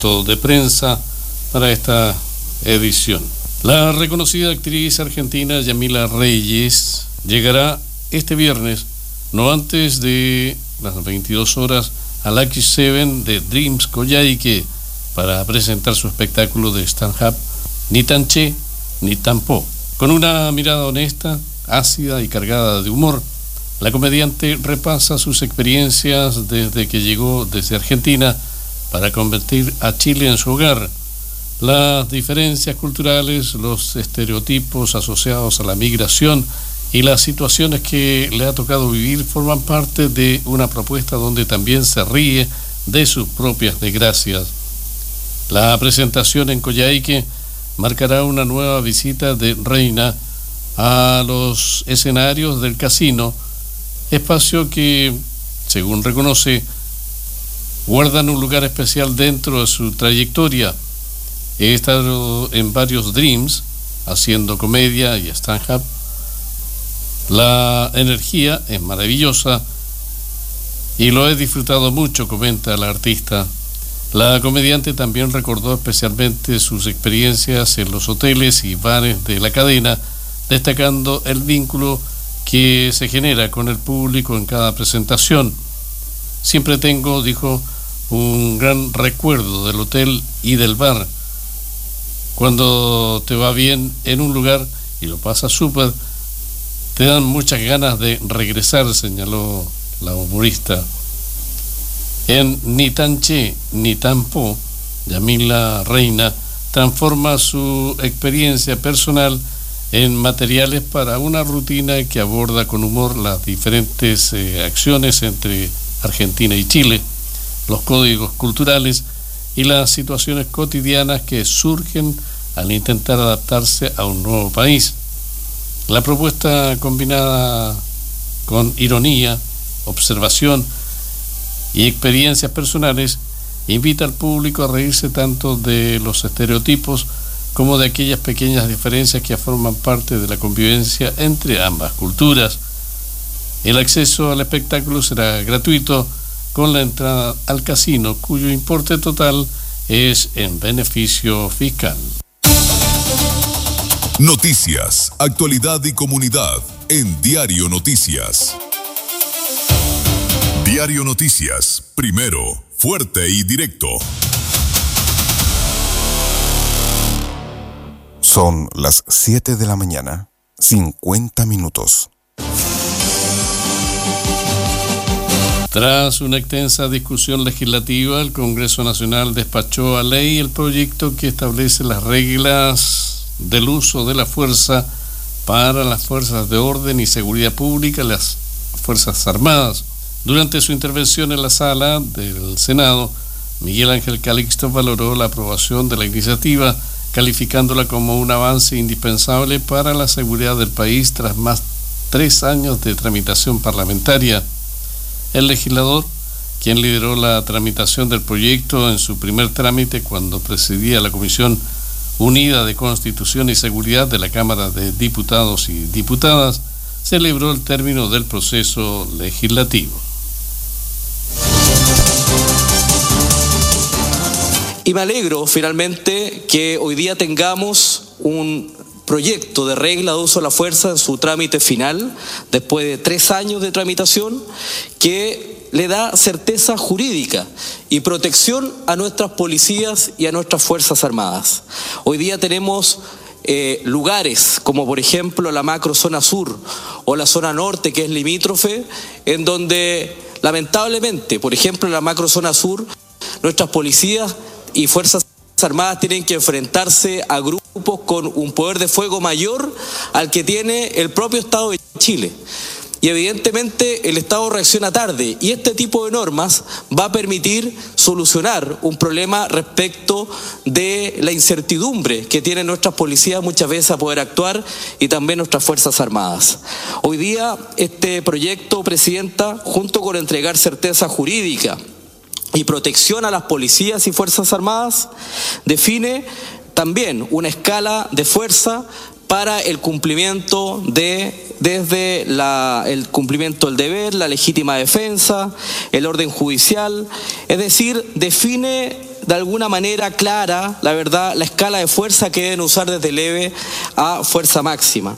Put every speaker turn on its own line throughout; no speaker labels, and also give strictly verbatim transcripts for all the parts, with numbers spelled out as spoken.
de prensa para esta edición. La reconocida actriz argentina Yamila Reyes llegará este viernes, no antes de las veintidós horas, al Lucky Seven de Dreams Coyhaique para presentar su espectáculo de stand-up Ni tan che, ni tan po. Con una mirada honesta, ácida y cargada de humor, la comediante repasa sus experiencias desde que llegó desde Argentina para convertir a Chile en su hogar. Las diferencias culturales, los estereotipos asociados a la migración y las situaciones que le ha tocado vivir forman parte de una propuesta donde también se ríe de sus propias desgracias. La presentación en Coyhaique marcará una nueva visita de Reina a los escenarios del casino, espacio que, según reconoce, guardan un lugar especial dentro de su trayectoria. He estado en varios Dreams, haciendo comedia y stand-up. La energía es maravillosa y lo he disfrutado mucho, comenta la artista. La comediante también recordó especialmente sus experiencias en los hoteles y bares de la cadena, destacando el vínculo que se genera con el público en cada presentación. Siempre tengo, dijo, un gran recuerdo del hotel y del bar. Cuando te va bien en un lugar y lo pasas súper, te dan muchas ganas de regresar, señaló la humorista. En Ni tan che, ni tan po, Yamila Reina transforma su experiencia personal en materiales para una rutina que aborda con humor las diferentes eh, acciones entre Argentina y Chile, los códigos culturales y las situaciones cotidianas que surgen al intentar adaptarse a un nuevo país. La propuesta, combinada con ironía, observación y experiencias personales, invita al público a reírse tanto de los estereotipos como de aquellas pequeñas diferencias que forman parte de la convivencia entre ambas culturas. El acceso al espectáculo será gratuito, con la entrada al casino, cuyo importe total es en beneficio fiscal.
Noticias, actualidad y comunidad en Diario Noticias. Diario Noticias, primero, fuerte y directo.
Son las siete de la mañana, cincuenta minutos.
Tras una extensa discusión legislativa, el Congreso Nacional despachó a ley el proyecto que establece las reglas del uso de la fuerza para las fuerzas de orden y seguridad pública, las Fuerzas Armadas. Durante su intervención en la sala del Senado, Miguel Ángel Calixto valoró la aprobación de la iniciativa, calificándola como un avance indispensable para la seguridad del país tras más tres años de tramitación parlamentaria. El legislador, quien lideró la tramitación del proyecto en su primer trámite cuando presidía la Comisión Unida de Constitución y Seguridad de la Cámara de Diputados y Diputadas, celebró el término del proceso legislativo.
Y me alegro finalmente que hoy día tengamos un proyecto de regla de uso de la fuerza en su trámite final, después de tres años de tramitación, que le da certeza jurídica y protección a nuestras policías y a nuestras Fuerzas Armadas. Hoy día tenemos eh, lugares como por ejemplo la macro zona sur o la zona norte, que es limítrofe, en donde lamentablemente, por ejemplo en la macro zona sur, nuestras policías y Fuerzas Armadas tienen que enfrentarse a grupos con un poder de fuego mayor al que tiene el propio Estado de Chile. Y evidentemente el Estado reacciona tarde, y este tipo de normas va a permitir solucionar un problema respecto de la incertidumbre que tienen nuestras policías muchas veces a poder actuar, y también nuestras Fuerzas Armadas. Hoy día este proyecto, Presidenta, junto con entregar certeza jurídica y protección a las policías y Fuerzas Armadas, define también una escala de fuerza para el cumplimiento de, desde la, el cumplimiento del deber, la legítima defensa, el orden judicial, es decir, define de alguna manera clara, la verdad, la escala de fuerza que deben usar desde leve a fuerza máxima.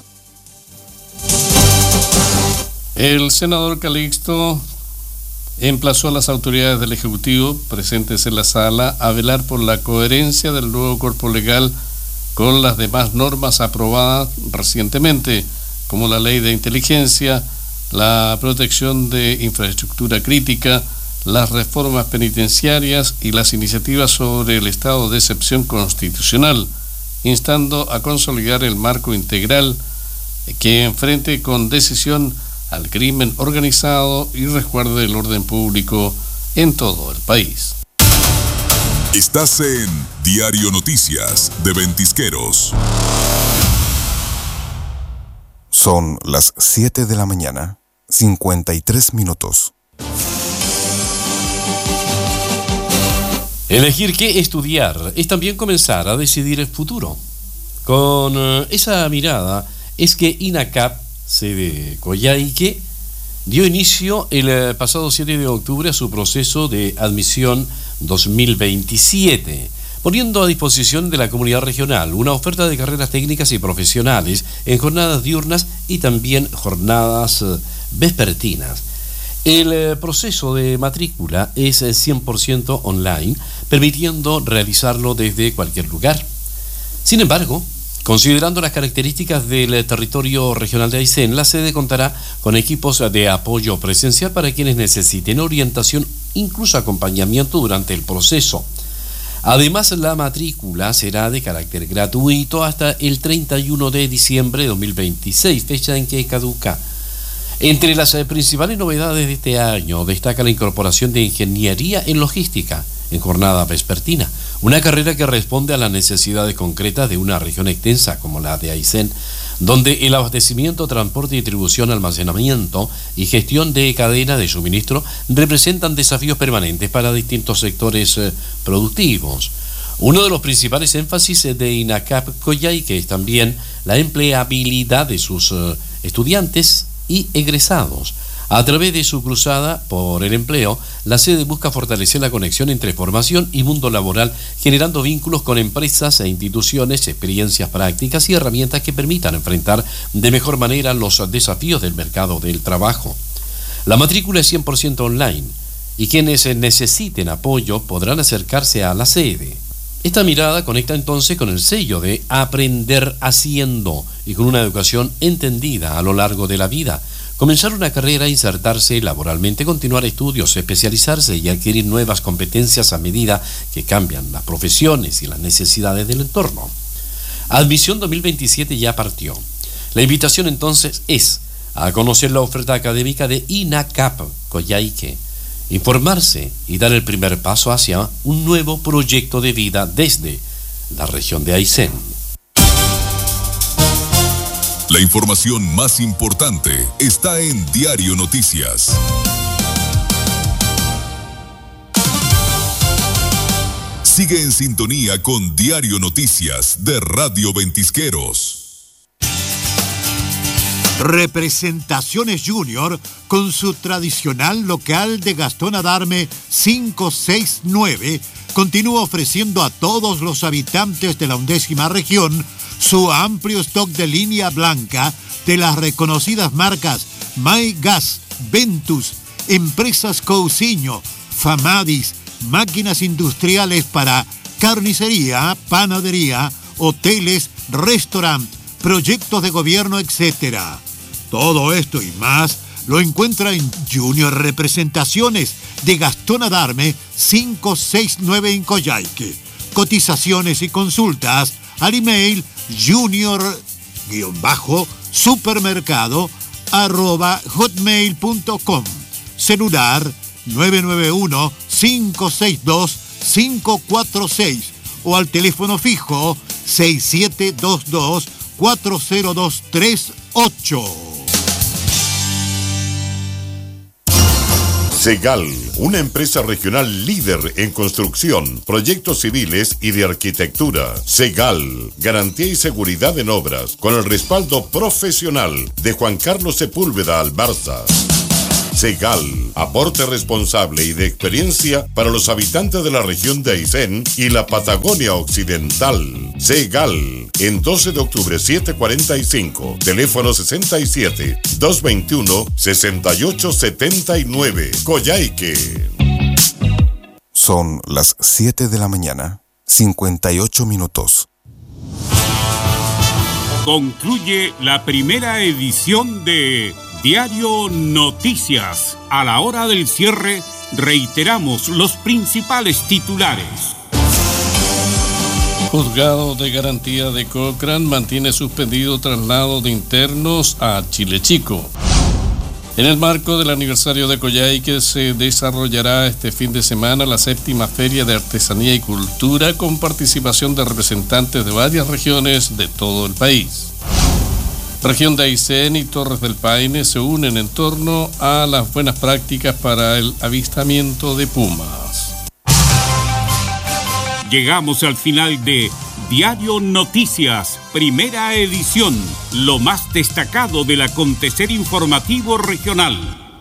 El senador Calixto emplazó a las autoridades del Ejecutivo presentes en la sala a velar por la coherencia del nuevo cuerpo legal con las demás normas aprobadas recientemente, como la Ley de Inteligencia, la protección de infraestructura crítica, las reformas penitenciarias y las iniciativas sobre el estado de excepción constitucional, instando a consolidar el marco integral que enfrente con decisión al crimen organizado y resguarde el orden público en todo el país.
Estás en Diario Noticias de Ventisqueros.
Son las siete de la mañana, cincuenta y tres minutos.
Elegir qué estudiar es también comenzar a decidir el futuro. Con uh, esa mirada es que INACAP, sede Coyhaique, dio inicio el uh, pasado siete de octubre a su proceso de admisión dos mil veintisiete, poniendo a disposición de la comunidad regional una oferta de carreras técnicas y profesionales en jornadas diurnas y también jornadas uh, vespertinas. El uh, proceso de matrícula es uh, cien por ciento online, permitiendo realizarlo desde cualquier lugar. Sin embargo, considerando las características del territorio regional de Aysén, la sede contará con equipos de apoyo presencial para quienes necesiten orientación, incluso acompañamiento durante el proceso. Además, la matrícula será de carácter gratuito hasta el treinta y uno de diciembre de dos mil veintiséis, fecha en que caduca. Entre las principales novedades de este año destaca la incorporación de ingeniería en logística en jornada vespertina, una carrera que responde a las necesidades concretas de una región extensa como la de Aysén, donde el abastecimiento, transporte, distribución, almacenamiento y gestión de cadena de suministro representan desafíos permanentes para distintos sectores eh, productivos. Uno de los principales énfasis de INACAP Coyhaique es también la empleabilidad de sus eh, estudiantes y egresados. A través de su cruzada por el empleo, la sede busca fortalecer la conexión entre formación y mundo laboral, generando vínculos con empresas e instituciones, experiencias prácticas y herramientas que permitan enfrentar de mejor manera los desafíos del mercado del trabajo. La matrícula es cien por ciento online y quienes necesiten apoyo podrán acercarse a la sede. Esta mirada conecta entonces con el sello de aprender haciendo y con una educación entendida a lo largo de la vida. Comenzar una carrera, insertarse laboralmente, continuar estudios, especializarse y adquirir nuevas competencias a medida que cambian las profesiones y las necesidades del entorno. Admisión dos mil veintisiete ya partió. La invitación entonces es a conocer la oferta académica de INACAP Coyhaique, informarse y dar el primer paso hacia un nuevo proyecto de vida desde la región de Aysén.
La información más importante está en Diario Noticias. Sigue en sintonía con Diario Noticias de Radio Ventisqueros.
Representaciones Junior, con su tradicional local de Gastón Adarme cinco seis nueve, continúa ofreciendo a todos los habitantes de la undécima región su amplio stock de línea blanca de las reconocidas marcas My Gas, Ventus, Empresas Cousiño, Famadis, máquinas industriales para carnicería, panadería, hoteles, restaurant, proyectos de gobierno, etcétera. Todo esto y más lo encuentra en Junior Representaciones de Gastón Adarme cinco seis nueve en Coyhaique. Cotizaciones y consultas al email junior-supermercado arroba hotmail punto com. Celular nueve nueve uno, cinco seis dos, cinco cuatro seis o al teléfono fijo seis siete dos dos, cuatro cero dos tres ocho.
Segal, una empresa regional líder en construcción, proyectos civiles y de arquitectura. Segal, garantía y seguridad en obras, con el respaldo profesional de Juan Carlos Sepúlveda Albarza. Segal, aporte responsable y de experiencia para los habitantes de la región de Aysén y la Patagonia Occidental. Segal, en doce de octubre setecientos cuarenta y cinco, teléfono sesenta y siete, doscientos veintiuno, sesenta y ocho setenta y nueve, Coyhaique.
Son las siete de la mañana, cincuenta y ocho minutos.
Concluye la primera edición de Diario Noticias. A la hora del cierre, reiteramos los principales titulares.
Juzgado de Garantía de Cochrane mantiene suspendido traslado de internos a Chile Chico. En el marco del aniversario de Coyhaique se desarrollará este fin de semana la séptima Feria de Artesanía y Cultura con participación de representantes de varias regiones de todo el país. Región de Aysén y Torres del Paine se unen en torno a las buenas prácticas para el avistamiento de pumas.
Llegamos al final de Diario Noticias, primera edición, lo más destacado del acontecer informativo regional.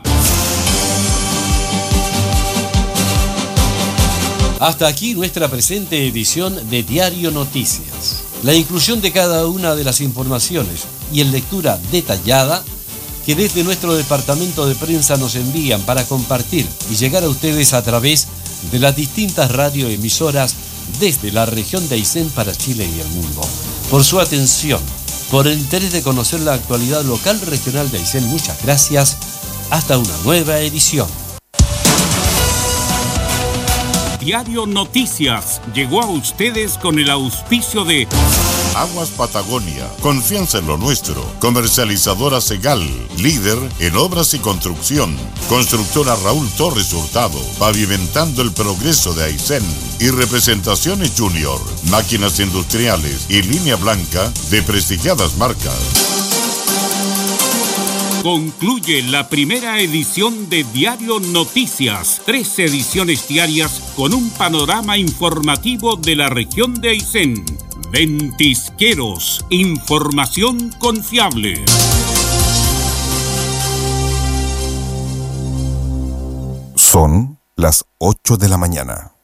Hasta aquí nuestra presente edición de Diario Noticias. La inclusión de cada una de las informaciones y en lectura detallada que desde nuestro departamento de prensa nos envían para compartir y llegar a ustedes a través de las distintas radioemisoras desde la región de Aysén para Chile y el mundo. Por su atención, por el interés de conocer la actualidad local regional de Aysén, muchas gracias. Hasta una nueva edición.
Diario Noticias llegó a ustedes con el auspicio de
Aguas Patagonia, confianza en lo nuestro. Comercializadora Segal, líder en obras y construcción. Constructora Raúl Torres Hurtado, pavimentando el progreso de Aysén. Y Representaciones Junior, máquinas industriales y línea blanca de prestigiadas marcas.
Concluye la primera edición de Diario Noticias, tres ediciones diarias con un panorama informativo de la región de Aysén. Ventisqueros, información confiable.
Son las ocho de la mañana.